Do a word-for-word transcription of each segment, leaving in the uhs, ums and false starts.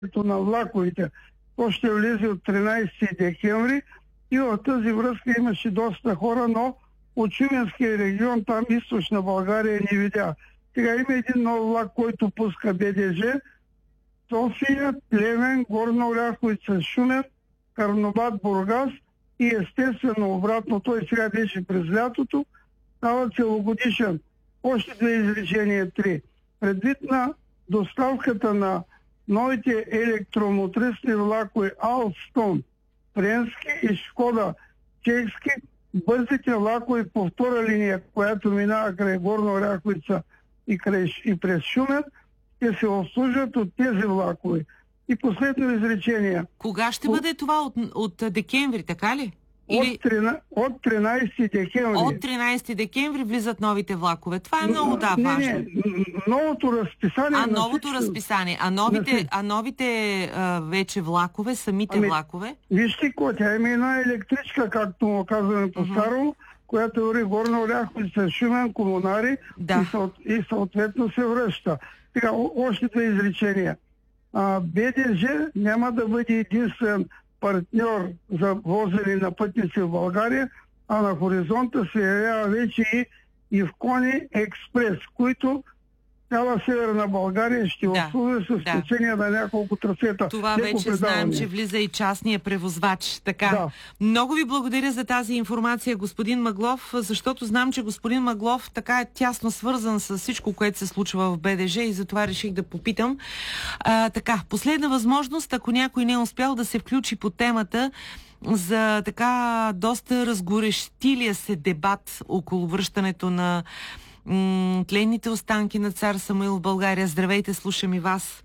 на влаковите. То ще влезе от тринайсети декември и в тази връзка имаше доста хора, но от Шуменския регион, там източна България, не видя. Сега има един нов влак, който пуска БДЖ. София, Плевен, Горна Оряховица, Шумен, Карнобат, Бургас и естествено обратно, той сега беше през лятото, става целогодишен. Още две изречения, три. Предвид на доставката на новите електромотрисни влакове Алстон, Френски и Шкода Чешки, бързите влакове по втора линия, която минава край Горна Оряховица и, край, и през Шумен, ще се обслужат от тези влакове. И последно изречение. Кога ще бъде това? От, от декември, така ли? Или... От тринайсети декември. От тринайсети декември влизат новите влакове. Това е много, да, не, важно. Не, новото разписание... А, новото всичко... разписание. А новите, а новите а, вече влакове, самите ами, влакове? Вижте какво, тя има една електричка, както му казваме по-старо, uh-huh. която върви Горна Оряховица, Шумен, Комунари да. и, съ... и съответно се връща. Сега, още две изречения. А, БДЖ няма да бъде единствен партньор за возене на пътници в България, а на хоризонта се явява вече и Ивкони Експрес, които цяла Северна България ще да, обслужва с изключение да. на няколко трасета. Това вече знаем, че влиза и частния превозвач. Така. Да. Много ви благодаря за тази информация, господин Маглов, защото знам, че господин Маглов така е тясно свързан с всичко, което се случва в БДЖ и затова реших да попитам. А, така, последна възможност, ако някой не е успял да се включи по темата за така доста разгорещилия се дебат около връщането на м- тленните останки на цар Самуил в България. Здравейте, слушам и вас.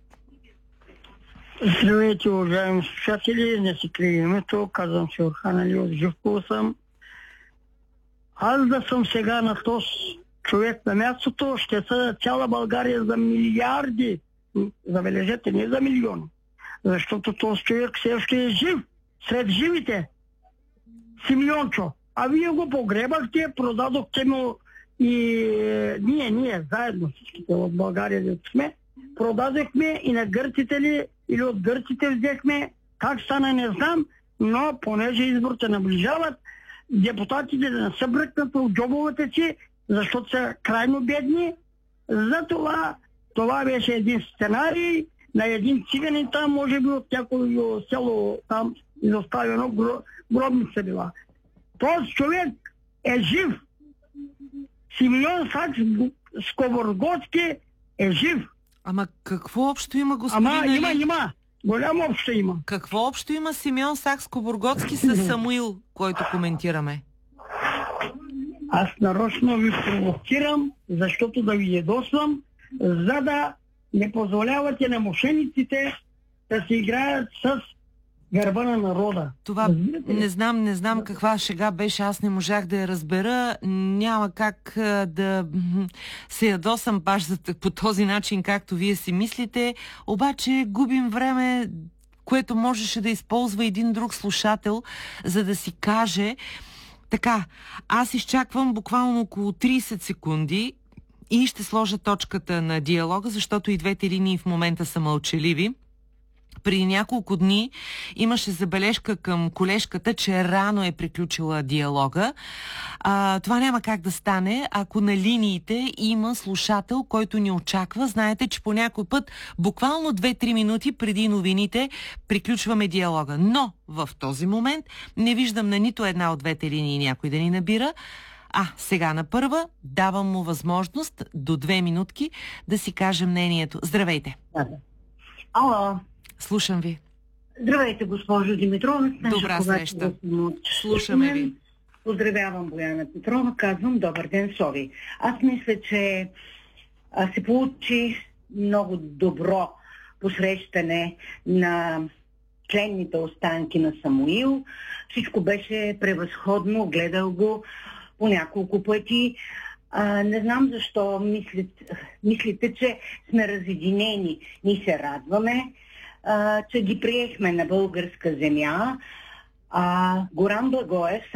Здравейте, уважаеми слушатели, не си крия името, казвам се Орхан Али, от Живково съм. Аз да съм сега на този човек на мястото, ще съдя цяла България за милиарди, забележете, не за милиони, защото този човек все още е жив, сред живите. Симеончо, а вие го погребахте, продадохте му и ние, ние, заедно всичките от България ли сме, продадохме и на гърците ли, или от гърците взехме, как стана не знам, но понеже изборите наближават, депутатите да не се бръкнат в джобовете си, защото са крайно бедни. Затова това беше един сценарий на един циганин там, може би от някое село там изоставено гробница била. Този човек е жив. Симеон Сакс Сковородски е жив. Ама какво общо има, господин Ама Али? има, има. Голямо общо има. Какво общо има Симеон Сакс Сковородски с Самуил, който коментираме? Аз нарочно ви провокирам, защото да ви ядосвам, за да не позволявате на мошениците да се играят с гърба на народа. Това не знам, не знам каква шега беше, аз не можах да я разбера. Няма как а, да се ядосам баш за, по този начин, както вие си мислите. Обаче губим време, което можеше да използва един друг слушател, за да си каже. Така, аз изчаквам буквално около трийсет секунди и ще сложа точката на диалога, защото и двете линии в момента са мълчаливи. Преди няколко дни имаше забележка към колежката, че рано е приключила диалога. А, това няма как да стане, ако на линиите има слушател, който ни очаква. Знаете, че по някой път, буквално две-три минути преди новините, приключваме диалога. Но в този момент не виждам на нито една от двете линии някой да ни набира. А, сега на първа давам му възможност до две минутки да си каже мнението. Здравейте! Ало! Слушам ви. Здравейте, госпожо Димитрова. Добра среща. Слушаме ви. Поздравявам Бояна Петрова. Казвам добър ден, Сови. Аз мисля, че а, се получи много добро посрещане на членните останки на Самуил. Всичко беше превъзходно. Гледал го по няколко пъти. А, не знам защо мислите, мислите, че сме разединени. Ние се радваме, Uh, че ги приехме на българска земя. А, Горан Благоев